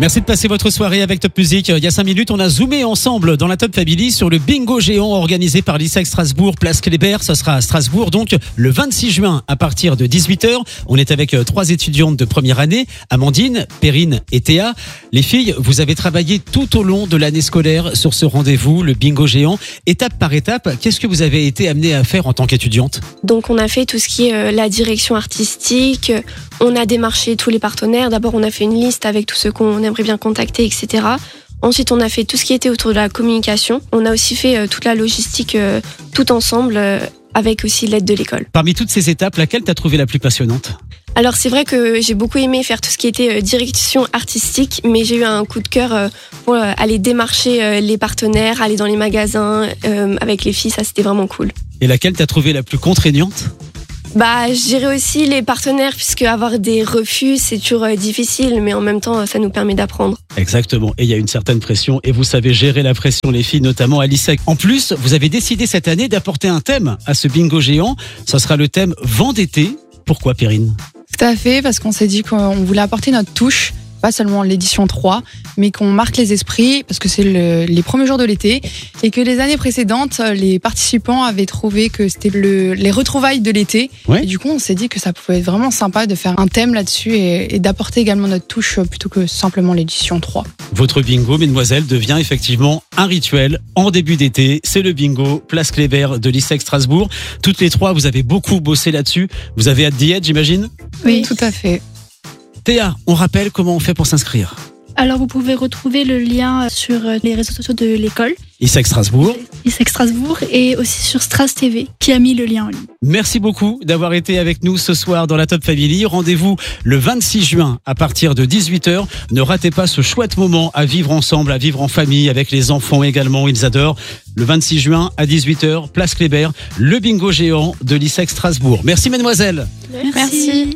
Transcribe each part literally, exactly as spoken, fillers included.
Merci de passer votre soirée avec Top Music. Il y a cinq minutes, on a zoomé ensemble dans la Top Family sur le bingo géant organisé par l'I S E C Strasbourg, place Kléber. Ce sera à Strasbourg, donc le vingt-six juin à partir de dix-huit heures. On est avec trois étudiantes de première année, Amandine, Perrine et Théa. Les filles, vous avez travaillé tout au long de l'année scolaire sur ce rendez-vous, le bingo géant. Étape par étape, qu'est-ce que vous avez été amenée à faire en tant qu'étudiante ? Donc on a fait tout ce qui est euh, la direction artistique, on a démarché tous les partenaires. D'abord on a fait une liste avec tous ceux qu'on aimerait bien contacter, et cetera. Ensuite on a fait tout ce qui était autour de la communication. On a aussi fait euh, toute la logistique euh, tout ensemble, euh, avec aussi l'aide de l'école. Parmi toutes ces étapes, laquelle t'as trouvé la plus passionnante ? Alors c'est vrai que j'ai beaucoup aimé faire tout ce qui était euh, direction artistique, mais j'ai eu un coup de cœur euh, pour euh, aller démarcher euh, les partenaires, aller dans les magasins euh, avec les filles, ça c'était vraiment cool. Et laquelle t'as trouvé la plus contraignante ? Bah, je dirais aussi les partenaires, puisque avoir des refus, c'est toujours euh, difficile, mais en même temps, ça nous permet d'apprendre. Exactement. Et il y a une certaine pression, et vous savez gérer la pression, les filles, notamment à l'I S E C. En plus, vous avez décidé cette année d'apporter un thème à ce bingo géant. Ça sera le thème vent d'été. Pourquoi, Perrine ? Tout à fait, parce qu'on s'est dit qu'on voulait apporter notre touche, pas seulement l'édition trois, mais qu'on marque les esprits, parce que c'est le, les premiers jours de l'été, et que les années précédentes, les participants avaient trouvé que c'était le, les retrouvailles de l'été. Ouais. Et du coup, on s'est dit que ça pouvait être vraiment sympa de faire un thème là-dessus et, et d'apporter également notre touche plutôt que simplement l'édition trois. Votre bingo, mesdemoiselles, devient effectivement un rituel en début d'été. C'est le bingo Place Kléber de l'I S E C Strasbourg. Toutes les trois, vous avez beaucoup bossé là-dessus. Vous avez hâte d'y être, j'imagine ? Oui, tout à fait. Théa, on rappelle comment on fait pour s'inscrire. Alors vous pouvez retrouver le lien sur les réseaux sociaux de l'école. I S E C Strasbourg. I S E C Strasbourg et aussi sur Stras T V qui a mis le lien en ligne. Merci beaucoup d'avoir été avec nous ce soir dans la Top Family. Rendez-vous le vingt-six juin à partir de dix-huit heures. Ne ratez pas ce chouette moment à vivre ensemble, à vivre en famille avec les enfants également. Ils adorent. Le vingt-six juin à dix-huit heures, place Kléber, le bingo géant de l'I S E C Strasbourg. Merci mesdemoiselles. Merci. Merci.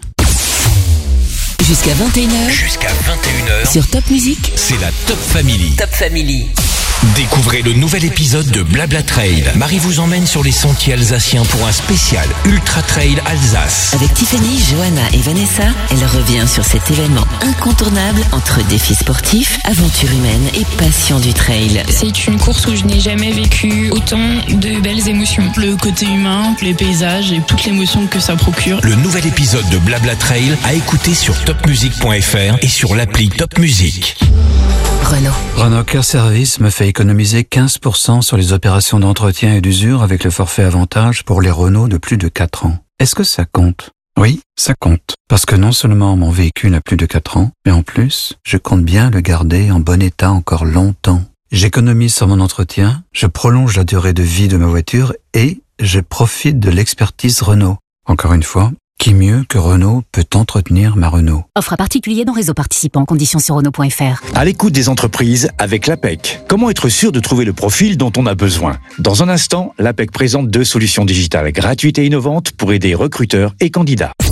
Jusqu'à vingt et une heures. Jusqu'à vingt et une heures. Sur Top Music. C'est la Top Family. Top Family. Découvrez le nouvel épisode de Blabla Trail. Marie vous emmène sur les sentiers alsaciens pour un spécial Ultra Trail Alsace. Avec Tiffany, Johanna et Vanessa, elle revient sur cet événement incontournable entre défis sportifs, aventures humaines et passion du trail. C'est une course où je n'ai jamais vécu autant de belles émotions. Le côté humain, les paysages et toute l'émotion que ça procure. Le nouvel épisode de Blabla Trail à écouter sur top music point f r et sur l'appli Top Music. Renault. Renault Car Service me fait économiser quinze pour cent sur les opérations d'entretien et d'usure avec le forfait avantage pour les Renault de plus de quatre ans. Est-ce que ça compte ? Oui, ça compte. Parce que non seulement mon véhicule a plus de quatre ans, mais en plus, je compte bien le garder en bon état encore longtemps. J'économise sur mon entretien, je prolonge la durée de vie de ma voiture et je profite de l'expertise Renault. Encore une fois, qui mieux que Renault peut entretenir ma Renault ? Offre à particulier dans réseau participant, conditions sur Renault point f r. À l'écoute des entreprises avec l'A P E C. Comment être sûr de trouver le profil dont on a besoin ? Dans un instant, l'A P E C présente deux solutions digitales gratuites et innovantes pour aider recruteurs et candidats.